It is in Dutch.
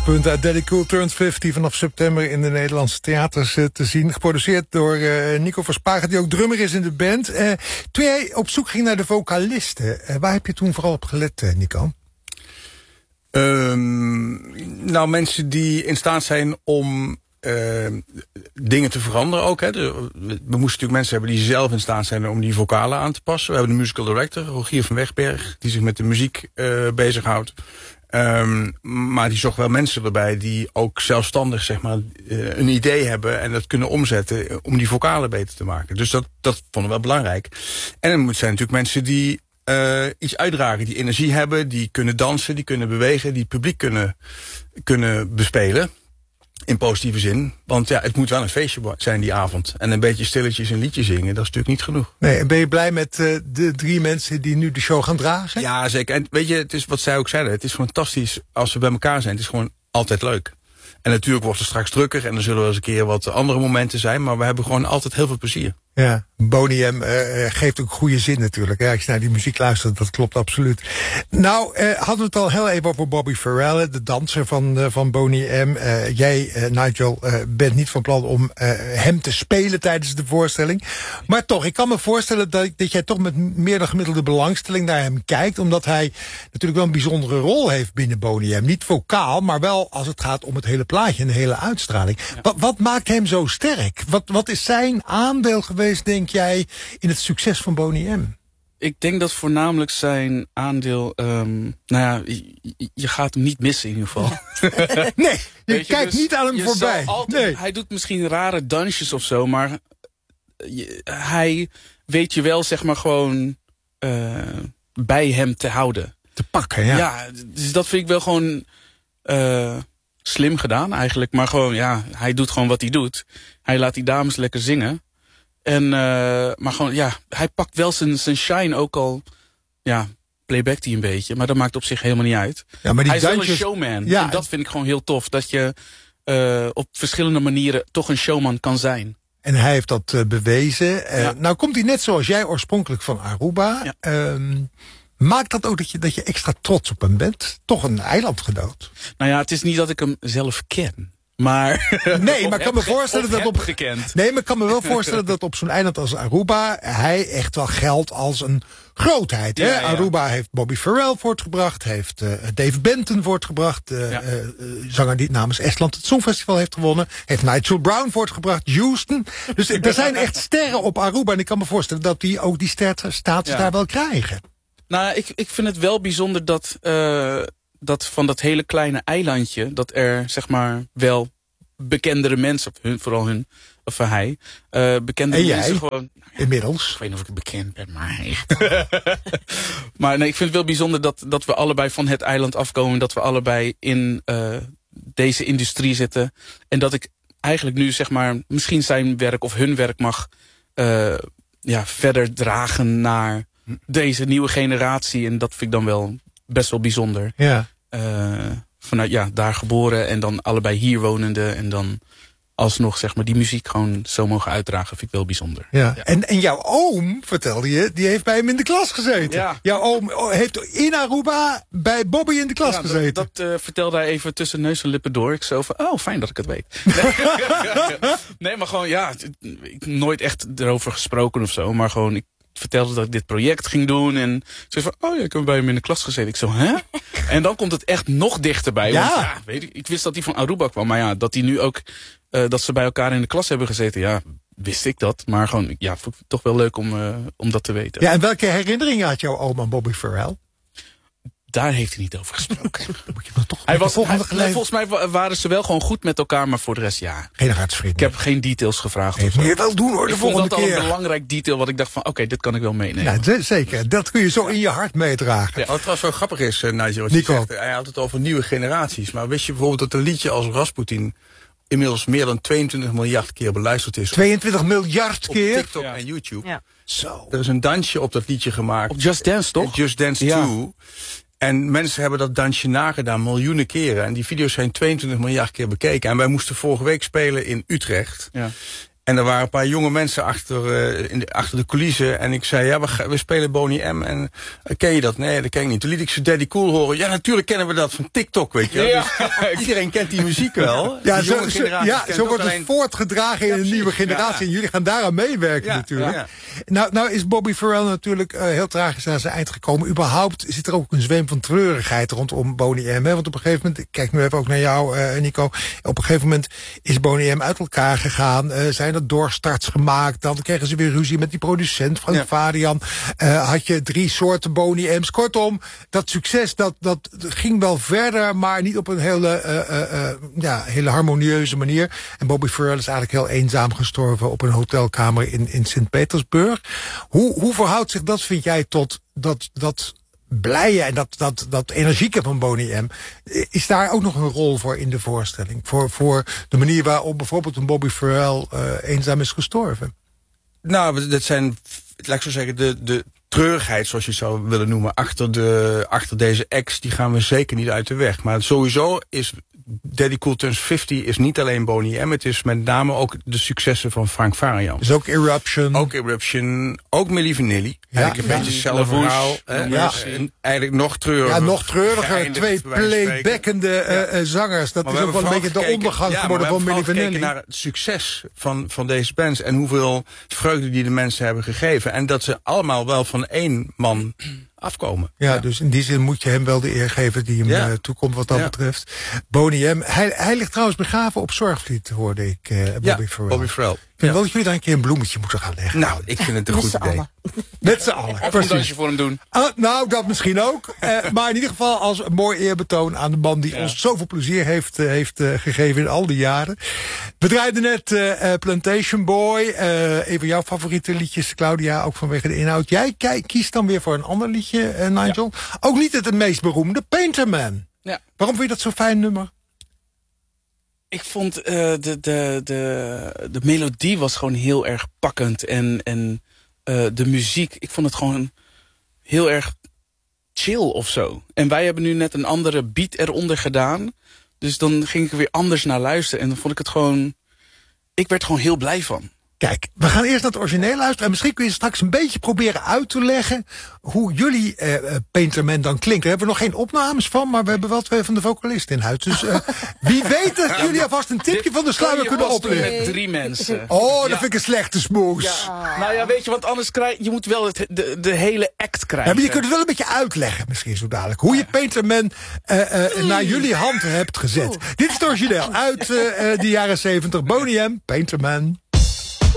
hoogtepunten uit Daddy Cool Turns 50... vanaf september in de Nederlandse theaters te zien. Geproduceerd door Nico Verspagen, die ook drummer is in de band. Toen jij op zoek ging naar de vocalisten... waar heb je toen vooral op gelet, Nico? Nou, mensen die in staat zijn om dingen te veranderen ook. Hè. We moesten natuurlijk mensen hebben die zelf in staat zijn om die vocalen aan te passen. We hebben de musical director, Rogier van Wegberg, die zich met de muziek bezighoudt. Maar die zocht wel mensen erbij die ook zelfstandig zeg maar, een idee hebben en dat kunnen omzetten om die vocalen beter te maken. Dus dat vonden we wel belangrijk. En er zijn natuurlijk mensen die iets uitdragen, die energie hebben, die kunnen dansen, die kunnen bewegen, die het publiek kunnen bespelen. In positieve zin. Want ja, het moet wel een feestje zijn die avond. En een beetje stilletjes een liedje zingen, dat is natuurlijk niet genoeg. Nee, en ben je blij met de 3 mensen die nu de show gaan dragen? Ja, zeker. En weet je, het is wat zij ook zeiden. Het is fantastisch als we bij elkaar zijn. Het is gewoon altijd leuk. En natuurlijk wordt het straks drukker en er zullen wel eens een keer wat andere momenten zijn. Maar we hebben gewoon altijd heel veel plezier. Ja, Boney M geeft ook goede zin natuurlijk. Ja, als je naar die muziek luistert, dat klopt absoluut. Nou, hadden we het al heel even over Bobby Farrell, de danser van Boney M. Jij, Nigel, bent niet van plan om hem te spelen tijdens de voorstelling. Maar toch, ik kan me voorstellen dat jij toch met meer dan gemiddelde belangstelling naar hem kijkt. Omdat hij natuurlijk wel een bijzondere rol heeft binnen Boney M. Niet vocaal, maar wel als het gaat om het hele plaatje en de hele uitstraling. Ja. Wat maakt hem zo sterk? Wat is zijn aandeel geweest, denk jij, in het succes van Boney M? Ik denk dat voornamelijk zijn aandeel... je gaat hem niet missen in ieder geval. Nee, je kijkt dus niet aan hem voorbij. Nee. Hij doet misschien rare dansjes of zo, maar hij weet je wel, zeg maar, gewoon bij hem te houden. Te pakken, ja. Ja, dus dat vind ik wel gewoon slim gedaan eigenlijk. Maar gewoon, ja, hij doet gewoon wat hij doet. Hij laat die dames lekker zingen. En, maar gewoon, ja, hij pakt wel zijn shine ook al, ja, playbackt hij een beetje. Maar dat maakt op zich helemaal niet uit. Ja, maar die hij is wel een showman. Ja, en dat vind ik gewoon heel tof. Dat je op verschillende manieren toch een showman kan zijn. En hij heeft dat bewezen. Ja. Nou komt hij net zoals jij oorspronkelijk van Aruba. Ja. Maakt dat ook dat je extra trots op hem bent? Toch een eilandgenoot? Nou ja, het is niet dat ik hem zelf ken. Maar nee, maar ik kan me voorstellen dat gekend. Nee, maar ik kan me wel voorstellen dat op zo'n eiland als Aruba hij echt wel geldt als een grootheid. Ja, hè? Ja. Aruba heeft Bobby Farrell voortgebracht, heeft Dave Benton voortgebracht, zanger die namens Estland het Songfestival heeft gewonnen, heeft Nigel Brown voortgebracht, Houston. Dus er zijn echt sterren op Aruba en ik kan me voorstellen dat die ook die sterrenstatus daar wel krijgen. Nou, ik vind het wel bijzonder dat van dat hele kleine eilandje, dat er zeg maar wel bekendere mensen, of hij, bekendere mensen gewoon... Inmiddels. Ik weet niet of ik bekend ben, maar echt. Maar nee, ik vind het wel bijzonder dat we allebei van het eiland afkomen, dat we allebei in deze industrie zitten. En dat ik eigenlijk nu zeg maar misschien zijn werk of hun werk mag verder dragen naar deze nieuwe generatie. En dat vind ik dan wel best wel bijzonder. Ja. Vanuit daar geboren en dan allebei hier wonende en dan alsnog zeg maar die muziek gewoon zo mogen uitdragen, vind ik wel bijzonder. Ja. En jouw oom, vertelde je, die heeft bij hem in de klas gezeten. Ja. Jouw oom heeft in Aruba bij Bobby in de klas gezeten. Dat vertelde hij even tussen neus en lippen door. Ik zo van, fijn dat ik het weet. Nee, maar gewoon ik nooit echt erover gesproken of zo, maar gewoon ik vertelde dat ik dit project ging doen. En ze zei van, ik heb bij hem in de klas gezeten. Ik zo, hè? En dan komt het echt nog dichterbij. Ja. Want, weet ik wist dat hij van Aruba kwam. Maar dat hij nu ook, dat ze bij elkaar in de klas hebben gezeten. Ja, wist ik dat. Maar gewoon, vond ik het toch wel leuk om dat te weten. Ja, en welke herinneringen had jouw oom aan Bobby Farrell? Daar heeft hij niet over gesproken. Moet je maar toch volgens mij waren ze wel gewoon goed met elkaar, maar voor de rest geen hartsvrienden. Ik heb geen details gevraagd. Nee, moet je wel doen hoor, de volgende keer. Ik vond dat al een belangrijk detail wat ik dacht van dit kan ik wel meenemen. Ja, zeker. Dat kun je zo in je hart meedragen. Ja, wat trouwens wel grappig is, Nigel, wat je zegt, hij had het over nieuwe generaties. Maar wist je bijvoorbeeld dat een liedje als Rasputin inmiddels meer dan 22 miljard keer beluisterd is. 22 miljard keer? Op TikTok en YouTube. Ja. Zo. Er is een dansje op dat liedje gemaakt. Op Just Dance, toch? Just Dance 2. En mensen hebben dat dansje nagedaan miljoenen keren. En die video's zijn 22 miljard keer bekeken. En wij moesten vorige week spelen in Utrecht. Ja. En er waren een paar jonge mensen achter de coulissen. En ik zei, ja, we spelen Boney M. En ken je dat? Nee, dat ken ik niet. Toen liet ik ze Daddy Cool horen. Ja, natuurlijk kennen we dat van TikTok, weet je. Ja. Dus iedereen kent die muziek wel. Ja, Zo wordt het voortgedragen in een nieuwe generatie. Ja. En jullie gaan daaraan meewerken natuurlijk. Ja. Nou is Bobby Farrell natuurlijk heel tragisch aan zijn eind gekomen. Überhaupt zit er ook een zweem van treurigheid rondom Boney M. Hè? Want op een gegeven moment, ik kijk nu even ook naar jou, Nico. Op een gegeven moment is Boney M uit elkaar gegaan. Zijn er doorstarts gemaakt. Dan kregen ze weer ruzie met die producent van Farian. Had je 3 soorten Boney M's. Kortom, dat succes dat ging wel verder, maar niet op een hele harmonieuze manier. En Bobby Farrell is eigenlijk heel eenzaam gestorven op een hotelkamer in Sint-Petersburg. Hoe verhoudt zich dat, vind jij, tot dat blije en dat energieke van Boney M? Is daar ook nog een rol voor in de voorstelling? Voor de manier waarop bijvoorbeeld een Bobby Farrell eenzaam is gestorven? Nou, dat zijn, laat ik zo zeggen, de treurigheid, zoals je het zou willen noemen, achter deze ex, die gaan we zeker niet uit de weg. Maar sowieso is Daddy Cool Turns 50 is niet alleen Boney M. Het is met name ook de successen van Frank Farian. Dus ook Eruption. Ook Milli Vanilli. Eigenlijk een beetje hetzelfde verhaal. Eigenlijk nog treuriger. Ja, nog treuriger. 2 playbackende zangers. Dat is ook wel een beetje de ondergang geworden van Milli Vanilli. We hebben gekeken naar het succes van deze bands. En hoeveel vreugde die de mensen hebben gegeven. En dat ze allemaal wel van 1 man afkomen. Ja, dus in die zin moet je hem wel de eer geven die hem toekomt wat dat betreft. Boney M. Hij ligt trouwens begraven op Zorgvliet, hoorde ik. Bobby Farrell. Bobby Farrell. Ik vind wel dat jullie daar een keer een bloemetje moeten gaan leggen. Nou, ik vind het een goed idee. Met z'n allen. Of een dansje voor hem doen. Nou, dat misschien ook. Maar in ieder geval als een mooi eerbetoon aan de man die ons zoveel plezier heeft gegeven in al die jaren. We draaiden net Plantation Boy. Een van jouw favoriete liedjes, Claudia, ook vanwege de inhoud. Jij kiest dan weer voor een ander liedje, Nigel. Ja. Ook niet het meest beroemde, Painter Man. Ja. Waarom vind je dat zo'n fijn nummer? Ik vond de melodie was gewoon heel erg pakkend. En de muziek, ik vond het gewoon heel erg chill of zo. En wij hebben nu net een andere beat eronder gedaan. Dus dan ging ik er weer anders naar luisteren. En dan vond ik het gewoon, ik werd gewoon heel blij van. Kijk, we gaan eerst naar het origineel luisteren. En misschien kun je straks een beetje proberen uit te leggen hoe jullie Painter Man dan klinkt. Daar hebben we nog geen opnames van, maar we hebben wel 2 van de vocalisten in huis. Dus wie weet dat jullie alvast een tipje van de sluier kunnen oplichten. Met 3 mensen. Oh, dat vind ik een slechte smoes. Ja. Nou ja, weet je wat anders krijgt? Je moet wel de hele act krijgen. Ja, maar je kunt het wel een beetje uitleggen misschien zo dadelijk. Hoe je Painter Man naar jullie hand hebt gezet. Dit is het origineel uit de jaren 70. Boney M, Painter Man.